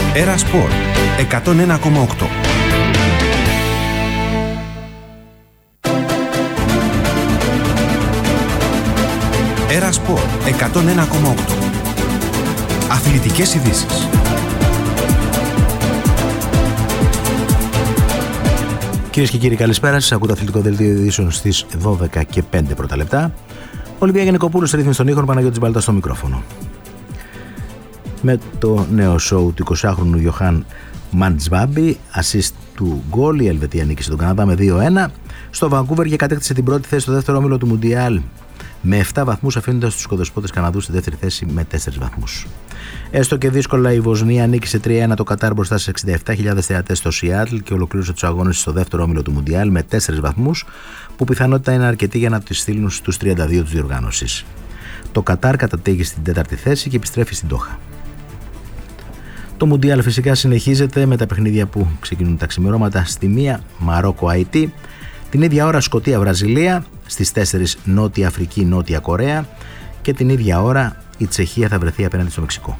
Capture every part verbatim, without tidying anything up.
Έρα Σπορ εκατόν ένα κόμμα οκτώ. Έρα Σπορ εκατόν ένα κόμμα οκτώ. Αθλητικές ειδήσεις. Κυρίες και κύριοι, καλησπέρα σας. Ακούτε αθλητικό δελτίο ειδήσεων στις δώδεκα και πέντε πρώτα λεπτά. Ολυμπία Γενικοπούλου σε ρύθμιση των ήχων, Παναγιώτης Μπάλτα στο μικρόφωνο. Με το νέο σοου του εικοσάχρονου Γιωχάν Μαντζβάμπι, assist του γκολ, η Ελβετία νίκησε τον Καναδά με δύο ένα. Στο Βανκούβερ και κατέκτησε την πρώτη θέση στο δεύτερο όμιλο του Μουντιάλ με επτά βαθμούς, αφήνοντας τους κοδεσπότες Καναδούς στη δεύτερη θέση με τέσσερις βαθμούς. Έστω και δύσκολα, η Βοσνία νίκησε τρία ένα το Κατάρ μπροστά στις εξήντα επτά χιλιάδες θεατές στο Σιάτλ και ολοκλήρωσε τους αγώνες στο δεύτερο όμιλο του Μουντιάλ με τέσσερις βαθμούς, που πιθανότητα είναι αρκετή για να τις στείλουν στους τριάντα δύο της διοργάνωσης. Το Κατάρ κατατέγει στην τέταρτη θέση και επιστρέφει στην Ντόχα. Το Μουντιάλ φυσικά συνεχίζεται με τα παιχνίδια που ξεκινούν τα ξημερώματα. Στη μία Μαρόκο-Αϊτή, την ίδια ώρα Σκωτία-Βραζιλία, στις τέσσερις Νότια Αφρική-Νότια Κορέα και την ίδια ώρα η Τσεχία θα βρεθεί απέναντι στο Μεξικό.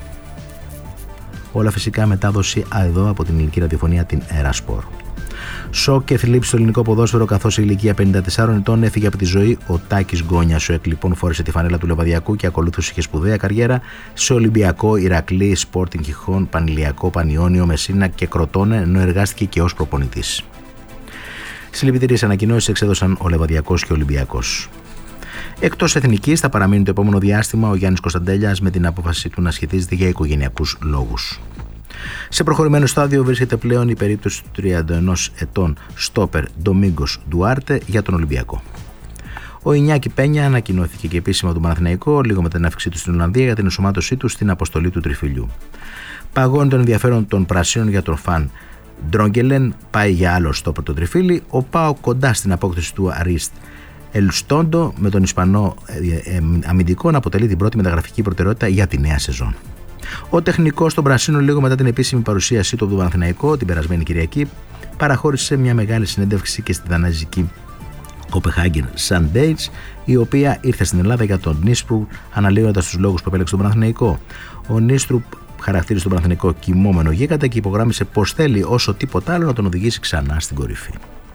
Όλα φυσικά μετάδοση εδώ από την ελληνική ραδιοφωνία, την Έρα Σπορ. Σοκ και θλίψη στο ελληνικό ποδόσφαιρο, καθώς η ηλικία πενήντα τεσσάρων ετών έφυγε από τη ζωή ο Τάκης Γκόνιας. Ο εκ λοιπόν φόρεσε τη φανέλα του Λεβαδιακού και ακολούθως είχε σπουδαία καριέρα σε Ολυμπιακό, Ηρακλή, Sporting Γιχών, Πανηλιακό, Πανιόνιο, Μεσίνα και Κροτώνε, ενώ εργάστηκε και ως προπονητής. Συλληπιτήριες ανακοινώσεις εξέδωσαν ο Λεβαδιακός και ο Ολυμπιακός. Εκτός εθνικής θα παραμείνει το επόμενο διάστημα ο Γιάννης Κωνσταντέλιας με την απόφαση του να σχετίζεται για οικογενειακούς λόγους. Σε προχωρημένο στάδιο βρίσκεται πλέον η περίπτωση του τριάντα ενός ετών στόπερ Ντομίγκος Ντουάρτε για τον Ολυμπιακό. Ο Ινιάκη Πένια ανακοινώθηκε και επίσημα του Παναθηναϊκό λίγο μετά την αύξησή του στην Ολλανδία για την ενσωμάτωσή του στην αποστολή του Τριφυλιού. Παγώνει τον ενδιαφέρον των πρασίνων για τον Φαν Ντρόγκελεν, πάει για άλλο στόπερ το Τριφύλι. Ο Πάο κοντά στην απόκτηση του Αρίστ Ελστόντο, με τον Ισπανό ε, ε, αμυντικό να αποτελεί την πρώτη μεταγραφική προτεραιότητα για τη νέα σεζόν. Ο τεχνικός των Πρασίνων, λίγο μετά την επίσημη παρουσίασή του από τον Παναθηναϊκό την περασμένη Κυριακή, παραχώρησε μια μεγάλη συνέντευξη και στη δανέζικη Κοπεχάγεν Sundays, η οποία ήρθε στην Ελλάδα για τον Νίσπρου, αναλύοντας τους λόγους που επέλεξε τον Παναθηναϊκό. Ο Νίστρου χαρακτήρισε τον Παναθηναϊκό κοιμόμενο γίγαντα και υπογράμμισε πως θέλει όσο τίποτα άλλο να τον οδηγήσει ξανά στην κορυφή.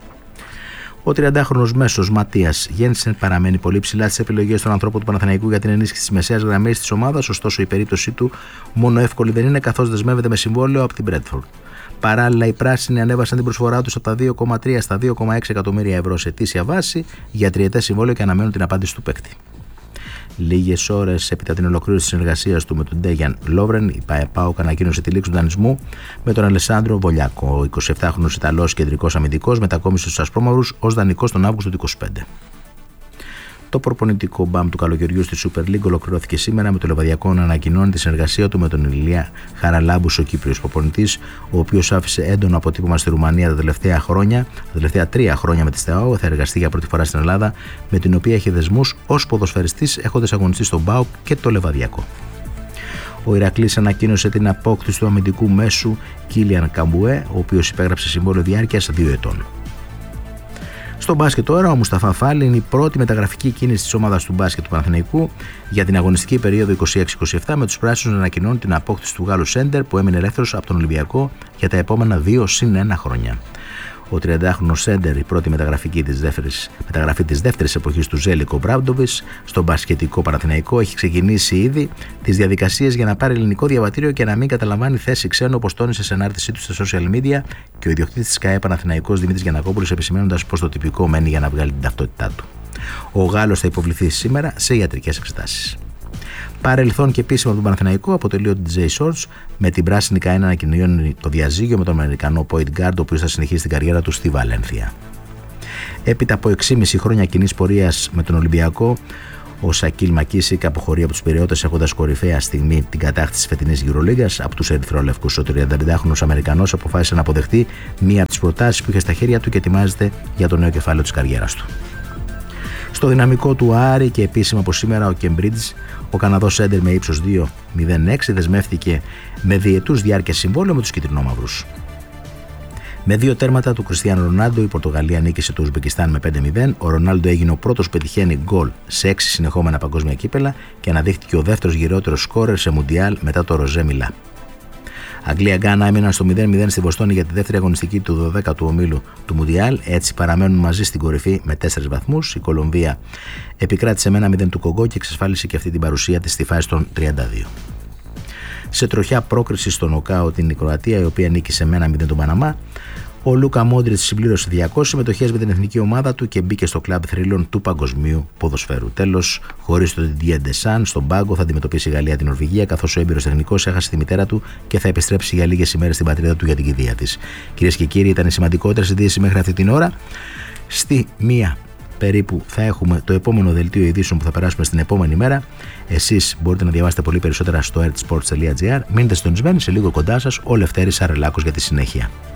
Ο τριαντάχρονος μέσος Ματίας Γένσεν παραμένει πολύ ψηλά στις επιλογές των ανθρώπων του Παναθηναϊκού για την ενίσχυση της μεσαίας γραμμής της ομάδας, ωστόσο η περίπτωσή του μόνο εύκολη δεν είναι, καθώς δεσμεύεται με συμβόλαιο από την Μπρέντφορντ. Παράλληλα, οι πράσινοι ανέβασαν την προσφορά τους από τα δύο κόμμα τρία στα δύο κόμμα έξι εκατομμύρια ευρώ σε ετήσια βάση για τριετές συμβόλαιο και αναμένουν την απάντηση του παίκτη. Λίγες ώρες έπειτα την ολοκλήρωση της συνεργασίας του με τον Ντέγιαν Λόβρεν, η ΠΑΕΠΑΟΚ ανακοίνωσε τη λήξη του δανεισμού με τον Αλεσάνδρο Βολιάκο. Ο εικοσιεπτάχρονος Ιταλός κεντρικός αμυντικός μετακόμισε στους Ασπρόμαυρους ως δανεικός τον Αύγουστο του είκοσι πέντε. Το προπονητικό μπαμ του καλοκαιριού στη Super League ολοκληρώθηκε σήμερα με το Λεβαδιακό να ανακοινώνει τη συνεργασία του με τον Ηλία Χαραλάμπους, ο Κύπριος προπονητής, ο οποίος άφησε έντονο αποτύπωμα στη Ρουμανία τα τελευταία χρόνια, τα τελευταία τρία χρόνια με τη ΣΤΕΑΟ. Θα εργαστεί για πρώτη φορά στην Ελλάδα, με την οποία έχει δεσμούς ως ποδοσφαιριστής, έχοντας αγωνιστεί στον ΠΑΟΚ και το Λεβαδιακό. Ο Ηρακλής ανακοίνωσε την απόκτηση του αμυντικού μέσου Κίλιαν Καμπουέ, ο οποίος υπέγραψε συμβόλαιο διάρκειας δύο ετών. Στο μπάσκετ τώρα, ο Μουσταφά Φάλι είναι η πρώτη μεταγραφική κίνηση της ομάδας του μπάσκετ του Παναθηναϊκού για την αγωνιστική περίοδο είκοσι έξι είκοσι επτά, με τους πράσινους να ανακοινώνουν την απόκτηση του Γάλλου Σέντερ που έμεινε ελεύθερος από τον Ολυμπιακό για τα επόμενα δύο συν ένα χρόνια. Ο τριαντάχρονος Σέντερ, η πρώτη μεταγραφική της δεύτερης, μεταγραφή της δεύτερης εποχής του Ζέλικο Μπράουντοβιτς στο μπασκετικό Παναθηναϊκό, έχει ξεκινήσει ήδη τις διαδικασίες για να πάρει ελληνικό διαβατήριο και να μην καταλαμβάνει θέση ξένου, όπως τόνισε σε ανάρτησή του στα social media και ο ιδιοκτήτης της ΚΑΕ Παναθηναϊκός Δημήτρης Γιαννακόπουλος, επισημαίνοντας πως το τυπικό μένει για να βγάλει την ταυτότητά του. Ο Γάλλος θα υποβληθεί σήμερα σε ιατρικές εξετάσεις. Παρελθόν και επίσημα από τον Παναθηναϊκό αποτελεί ο ντι τζέι Shorts, με την πράσινη ΚΑΕ να ανακοινώνει το διαζύγιο με τον Αμερικανό Point Guard, ο οποίος θα συνεχίσει την καριέρα του στη Βαλένθια. Έπειτα από έξι κόμμα πέντε χρόνια κοινής πορείας με τον Ολυμπιακό, ο Σακίλ Μακίσικ αποχωρεί από τους Πειραιώτες, έχοντας κορυφαία στιγμή την κατάκτηση της φετινής Euroligas από τους Ερυθρόλευκους. Ο τριανταπεντάχρονος Αμερικανός αποφάσισε να αποδεχτεί μία από τις προτάσεις που είχε στα χέρια του και ετοιμάζεται για το νέο κεφάλαιο της καριέρας του. Στο δυναμικό του Άρη και επίσημα από σήμερα ο Κεμπρίτζ, ο Καναδός Σέντερ με ύψος δύο κόμμα μηδέν έξι δεσμεύτηκε με διετούς διάρκειας συμβόλαιο με τους κυτρινόμαυρους. Με δύο τέρματα του Κριστιάνο Ρονάλντο, η Πορτογαλία νίκησε το Ουσμπεκιστάν με πέντε μηδέν. Ο Ρονάλντο έγινε ο πρώτος που πετυχαίνει γκολ σε έξι συνεχόμενα παγκόσμια κύπελα και αναδείχθηκε ο δεύτερος γυραιότερος σκόρερ σε Μουντιάλ μετά το Ροζέ Μιλά. Αγγλία Γκάνα έμειναν στο μηδέν μηδέν στη Βοστόνη για τη δεύτερη αγωνιστική του δωδέκατου ομίλου του Μουντιάλ. Έτσι παραμένουν μαζί στην κορυφή με τέσσερις βαθμούς. Η Κολομβία επικράτησε με ένα μηδέν του Κογκό και εξασφάλισε και αυτή την παρουσία της στη φάση των τριάντα δύο. Σε τροχιά πρόκριση στο νοκάουτ είναι η Κροατία, η οποία νίκησε με ένα μηδέν τον Παναμά. Ο Λούκα Μόντριτς συμπλήρωσε διακόσιες συμμετοχές με την εθνική ομάδα του και μπήκε στο κλαμπ θρύλων του παγκοσμίου ποδοσφαίρου. Τέλος, χωρίς τον Didier Deschamps, στον πάγκο θα αντιμετωπίσει η Γαλλία την Νορβηγία, καθώς ο έμπειρος τεχνικός έχασε τη μητέρα του και θα επιστρέψει για λίγες ημέρες στην πατρίδα του για την κηδεία της. Κυρίες και κύριοι, ήταν οι σημαντικότερες ειδήσεις μέχρι αυτή την ώρα. Στη μία περίπου θα έχουμε το επόμενο δελτίο ειδήσεων που θα περάσουμε στην επόμενη μέρα. Εσείς μπορείτε να διαβάσετε πολύ περισσότερα στο ερτ σπορτς τελεία τζι άρ. Μείνετε συντονισμένοι, σε λίγο κοντά σας ο Λευτέρης Αρελάκος για τη συνέχεια.